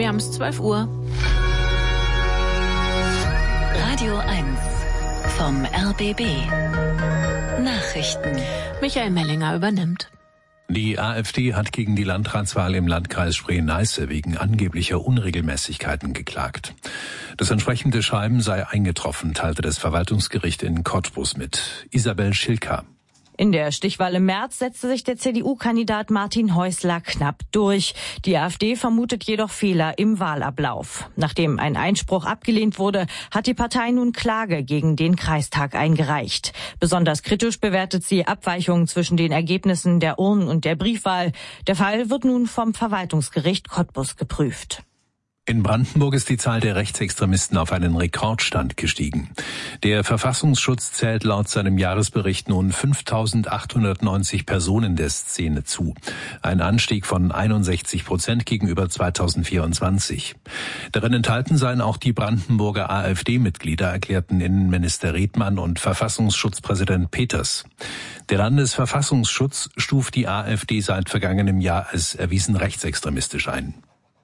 Wir haben es 12 Uhr. Radio 1 vom RBB. Nachrichten. Michael Mellinger übernimmt. Die AfD hat gegen die Landratswahl im Landkreis Spree-Neiße wegen angeblicher Unregelmäßigkeiten geklagt. Das entsprechende Schreiben sei eingetroffen, teilte das Verwaltungsgericht in Cottbus mit. Isabel Schilker. In der Stichwahl im März setzte sich der CDU-Kandidat Martin Häusler knapp durch. Die AfD vermutet jedoch Fehler im Wahlablauf. Nachdem ein Einspruch abgelehnt wurde, hat die Partei nun Klage gegen den Kreistag eingereicht. Besonders kritisch bewertet sie Abweichungen zwischen den Ergebnissen der Urnen- und der Briefwahl. Der Fall wird nun vom Verwaltungsgericht Cottbus geprüft. In Brandenburg ist die Zahl der Rechtsextremisten auf einen Rekordstand gestiegen. Der Verfassungsschutz zählt laut seinem Jahresbericht nun 5.890 Personen der Szene zu. Ein Anstieg von 61% gegenüber 2024. Darin enthalten seien auch die Brandenburger AfD-Mitglieder, erklärten Innenminister Redmann und Verfassungsschutzpräsident Peters. Der Landesverfassungsschutz stuft die AfD seit vergangenem Jahr als erwiesen rechtsextremistisch ein.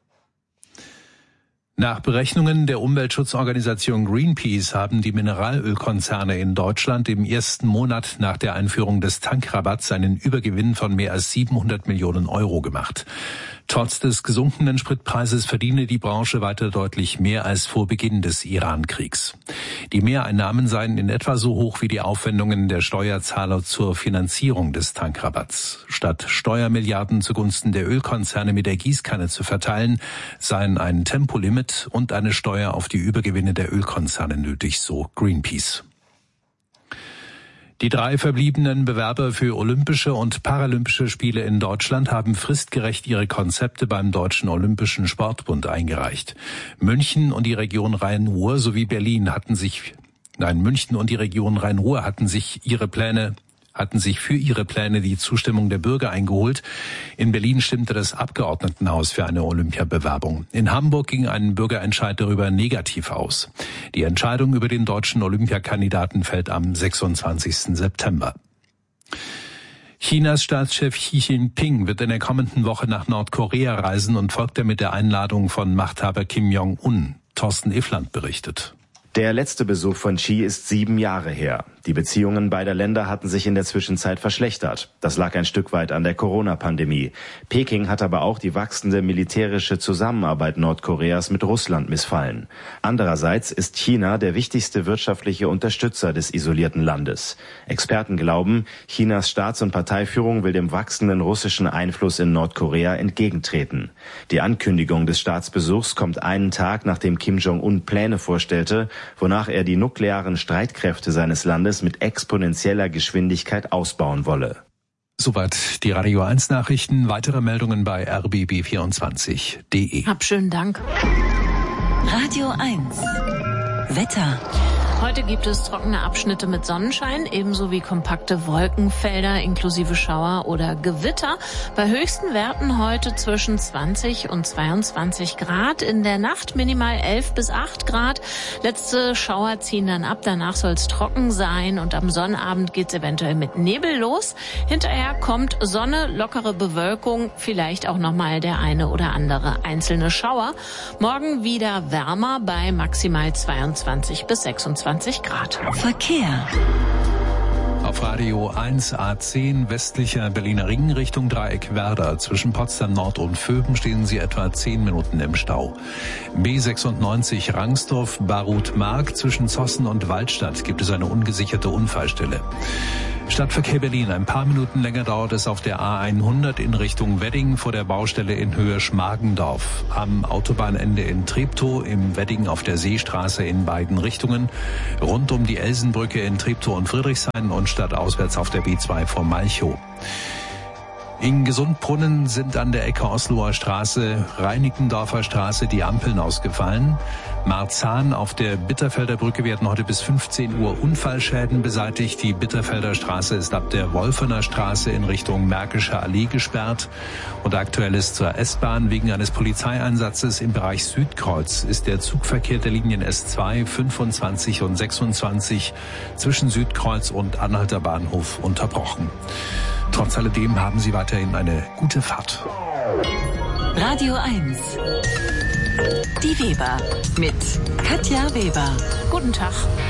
Nach Berechnungen der Umweltschutzorganisation Greenpeace haben die Mineralölkonzerne in Deutschland im ersten Monat nach der Einführung des Tankrabatts einen Übergewinn von mehr als 700 Millionen Euro gemacht. Trotz des gesunkenen Spritpreises verdiene die Branche weiter deutlich mehr als vor Beginn des Iran-Kriegs. Die Mehreinnahmen seien in etwa so hoch wie die Aufwendungen der Steuerzahler zur Finanzierung des Tankrabatts. Statt Steuermilliarden zugunsten der Ölkonzerne mit der Gießkanne zu verteilen, seien ein Tempolimit und eine Steuer auf die Übergewinne der Ölkonzerne nötig, so Greenpeace. Die 3 verbliebenen Bewerber für Olympische und Paralympische Spiele in Deutschland haben fristgerecht ihre Konzepte beim Deutschen Olympischen Sportbund eingereicht. München und die Region Rhein-Ruhr sowie Berlin hatten sich für ihre Pläne die Zustimmung der Bürger eingeholt. In Berlin stimmte das Abgeordnetenhaus für eine Olympiabewerbung. In Hamburg ging ein Bürgerentscheid darüber negativ aus. Die Entscheidung über den deutschen Olympiakandidaten fällt am 26. September. Chinas Staatschef Xi Jinping wird in der kommenden Woche nach Nordkorea reisen und folgt damit der Einladung von Machthaber Kim Jong-un. Thorsten Iffland berichtet. Der letzte Besuch von Xi ist 7 Jahre her. Die Beziehungen beider Länder hatten sich in der Zwischenzeit verschlechtert. Das lag ein Stück weit an der Corona-Pandemie. Peking hat aber auch die wachsende militärische Zusammenarbeit Nordkoreas mit Russland missfallen. Andererseits ist China der wichtigste wirtschaftliche Unterstützer des isolierten Landes. Experten glauben, Chinas Staats- und Parteiführung will dem wachsenden russischen Einfluss in Nordkorea entgegentreten. Die Ankündigung des Staatsbesuchs kommt einen Tag, nachdem Kim Jong-un Pläne vorstellte, wonach er die nuklearen Streitkräfte seines Landes mit exponentieller Geschwindigkeit ausbauen wolle. Soweit die Radio 1 Nachrichten. Weitere Meldungen bei rbb24.de. Hab schönen Dank. Radio 1 Wetter. Heute gibt es trockene Abschnitte mit Sonnenschein, ebenso wie kompakte Wolkenfelder inklusive Schauer oder Gewitter. Bei höchsten Werten heute zwischen 20 und 22 Grad. In der Nacht minimal 11 bis 8 Grad. Letzte Schauer ziehen dann ab. Danach soll es trocken sein und am Sonnabend geht es eventuell mit Nebel los. Hinterher kommt Sonne, lockere Bewölkung, vielleicht auch nochmal der eine oder andere einzelne Schauer. Morgen wieder wärmer bei maximal 22 bis 26 Grad. Verkehr. Auf Radio 1 A10 westlicher Berliner Ring Richtung Dreieck Werder. Zwischen Potsdam Nord und Vöben stehen Sie etwa 10 Minuten im Stau. B96 Rangsdorf Barut-Mark zwischen Zossen und Waldstadt gibt es eine ungesicherte Unfallstelle. Stadtverkehr Berlin. Ein paar Minuten länger dauert es auf der A100 in Richtung Wedding vor der Baustelle in Höhe Schmargendorf. Am Autobahnende in Treptow, im Wedding auf der Seestraße in beiden Richtungen. Rund um die Elsenbrücke in Treptow und Friedrichshain und stadtauswärts auf der B2 vor Malchow. In Gesundbrunnen sind an der Ecke Osloer Straße, Reinickendorfer Straße die Ampeln ausgefallen. Marzahn auf der Bitterfelder Brücke werden heute bis 15 Uhr Unfallschäden beseitigt. Die Bitterfelder Straße ist ab der Wolfener Straße in Richtung Märkische Allee gesperrt. Und aktuell ist zur S-Bahn wegen eines Polizeieinsatzes im Bereich Südkreuz ist der Zugverkehr der Linien S2, 25 und 26 zwischen Südkreuz und Anhalter Bahnhof unterbrochen. Trotz alledem haben Sie weiterhin eine gute Fahrt. Radio 1 Die Weber mit Katja Weber. Guten Tag.